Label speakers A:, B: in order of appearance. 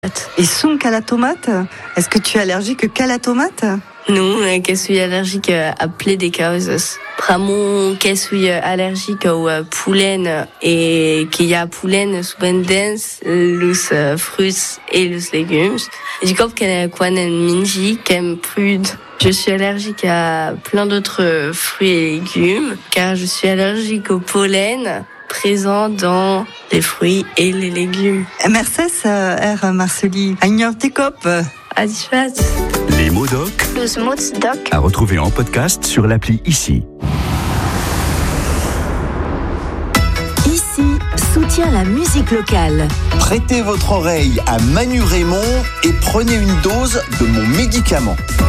A: Et sonque à la tomate? Est-ce que tu es allergique qu'à la tomate?
B: Non, je suis allergique à plein de choses. Vraiment, je suis allergique au pollen et qu'il y a pollen souvent dense, les fruits et les légumes. Je crois que quand on mange, comme prude. Je suis allergique à plein d'autres fruits et légumes car je suis allergique au pollen présent dans les fruits et les légumes.
A: Merci, Marceli. Agnortekop.
B: Adifat.
C: Les mots doc.
D: Les mots doc.
C: À retrouver en podcast sur l'appli Ici.
E: Ici soutient la musique locale.
F: Prêtez votre oreille à Manu Raymond et prenez une dose de mon médicament.